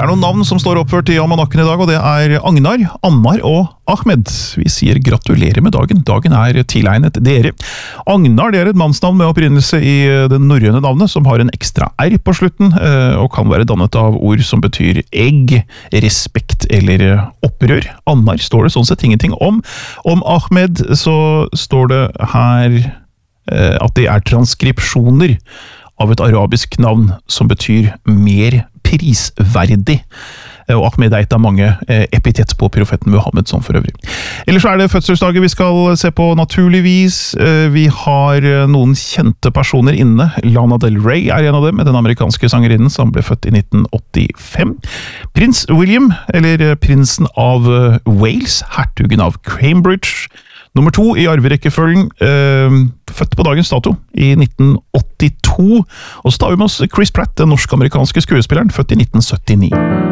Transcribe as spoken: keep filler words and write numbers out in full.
er noen navn som står oppført i almanakken i dag, og det er Agnar, Ammar og Ahmed. Vi sier gratulerer med dagen. Dagen er tilegnet dere. Agnar, det er et mannsnavn med opprinnelse i det norrøne navnet, som har en ekstra R på slutten, og kan være dannet av ord som betyr egg, respekt eller opprør. Ammar står det sånn sett ingenting om. Om Ahmed så står det her at det er transkripsjoner av et arabisk navn som betyr mer prisverdig. Og Ahmed er et av mange epitett på profeten Muhammed som for øvrig. Ellers så er det fødselsdager vi skal se på naturligvis. Vi har noen kjente personer inne. Lana Del Rey er en av dem, den amerikanske sangerinnen som ble født i nitten åttifem. Prins William, eller prinsen av Wales, hertugen av Cambridge. Nummer to i arverekkefølgen, øh, født på dagens dato i nitten åttito. Og så tar vi med oss Chris Pratt, den norsk-amerikanske skuespilleren, født i nitten syttini.